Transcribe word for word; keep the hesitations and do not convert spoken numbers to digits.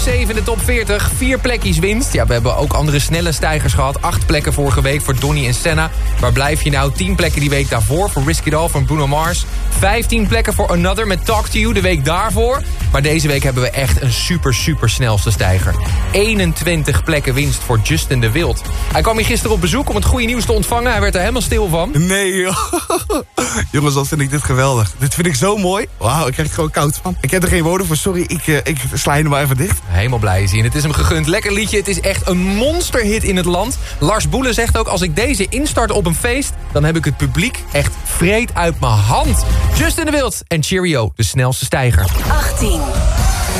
zeven in de top veertig. Vier plekjes winst. Ja, we hebben ook andere snelle stijgers gehad. Acht plekken vorige week voor Donny en Senna. Waar blijf je nou? Tien plekken die week daarvoor voor Risk It All van Bruno Mars. Vijftien plekken voor Another met Talk To You de week daarvoor. Maar deze week hebben we echt een super, super snelste stijger. eenentwintig plekken winst voor Justin de Wild. Hij kwam hier gisteren op bezoek om het goede nieuws te ontvangen. Hij werd er helemaal stil van. Nee, joh. Jongens, wat vind ik dit geweldig. Dit vind ik zo mooi. Wauw, ik krijg er gewoon koud van. Ik heb er geen woorden voor, sorry. Ik, uh, ik sla je maar even dicht. Helemaal blij zien. Het is hem gegund. Lekker liedje. Het is echt een monsterhit in het land. Lars Boelen zegt ook, als ik deze instart op een feest, dan heb ik het publiek echt vreed uit mijn hand. Justin de Wild en Cheerio, de snelste stijger. achttien.